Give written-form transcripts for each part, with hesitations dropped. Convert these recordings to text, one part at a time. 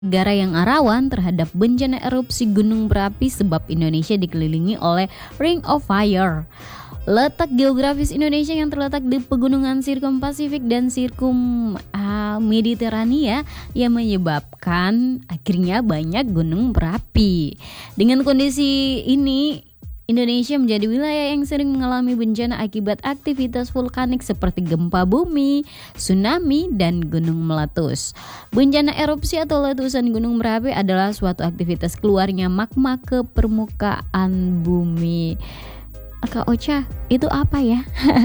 negara yang rawan terhadap bencana erupsi gunung berapi sebab Indonesia dikelilingi oleh Ring of Fire. Letak geografis Indonesia yang terletak di pegunungan Sirkum Pasifik dan Sirkum Mediterania yang menyebabkan akhirnya banyak gunung berapi. Dengan kondisi ini, Indonesia menjadi wilayah yang sering mengalami bencana akibat aktivitas vulkanik seperti gempa bumi, tsunami, dan gunung meletus. Bencana erupsi atau letusan gunung berapi adalah suatu aktivitas keluarnya magma ke permukaan bumi. Kak Ocha, itu apa ya?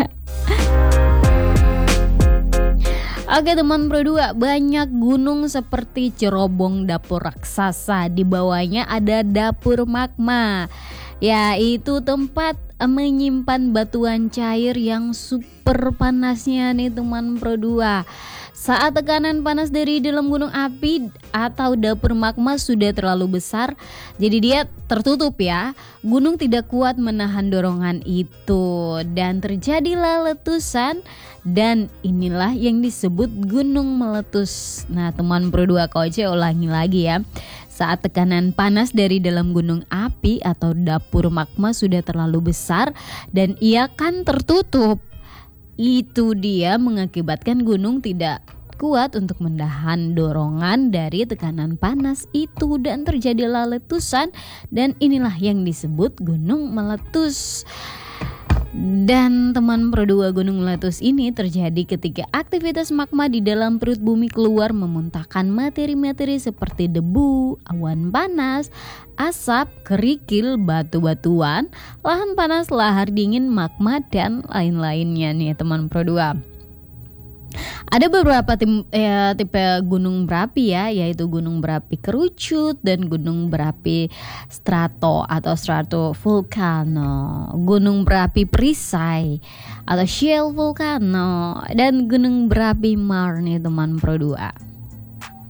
Oke teman Pro 2, banyak gunung seperti cerobong dapur raksasa. Di bawahnya ada dapur magma, yaitu tempat menyimpan batuan cair yang super panasnya nih teman Pro 2. Saat tekanan panas dari dalam gunung api atau dapur magma sudah terlalu besar, jadi dia tertutup ya. Gunung tidak kuat menahan dorongan itu dan terjadilah letusan, dan inilah yang disebut gunung meletus. Nah teman Pro 2, Koce ulangi lagi ya. Saat tekanan panas dari dalam gunung api atau dapur magma sudah terlalu besar dan ia kan tertutup, itu dia mengakibatkan gunung tidak kuat untuk menahan dorongan dari tekanan panas itu dan terjadilah letusan, dan inilah yang disebut gunung meletus. Dan teman Pro 2, gunung meletus ini terjadi ketika aktivitas magma di dalam perut bumi keluar memuntahkan materi-materi seperti debu, awan panas, asap, kerikil, batu-batuan, lahan panas, lahar dingin, magma, dan lain-lainnya nih teman Pro 2. Ada beberapa tipe gunung berapi ya, yaitu gunung berapi kerucut dan gunung berapi strato atau stratovolcano, gunung berapi perisai atau shale volcano, dan gunung berapi Mar nih teman Pro 2.